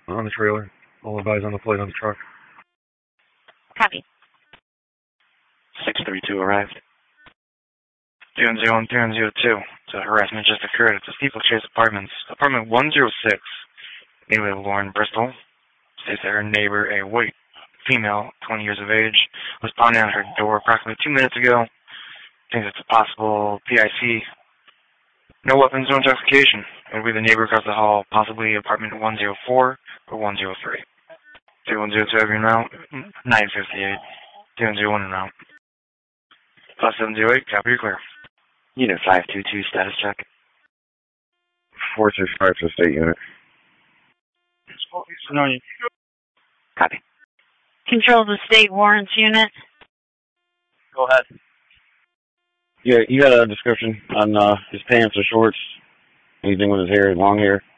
on the trailer. All advised on the plate on the truck. Copy. 632 arrived. 310 and 302. So harassment just occurred at the Steeplechase Apartments. Apartment 106. Maybe Lauren Bristol states that her neighbor, a white female, 20 years of age, was pounding on her door approximately 2 minutes ago. Thinks it's a possible PIC. No weapons, no intoxication. It would be the neighbor across the hall, possibly apartment 104 or 103. 3102 every now, 958. 3101 and out. 5708, copy, you're clear. Unit 522, status check. 465 to state unit. Copy. Control the state warrants unit. Go ahead. Yeah, you got a description on his pants or shorts? Anything with his hair, long hair?